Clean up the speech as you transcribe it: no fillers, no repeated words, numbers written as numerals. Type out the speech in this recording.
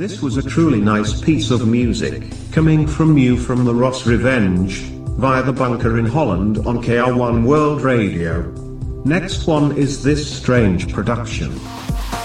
This was a truly nice piece of music, coming from you from the Ross Revenge, via the bunker in Holland on KR1 World Radio. Next one is this strange production.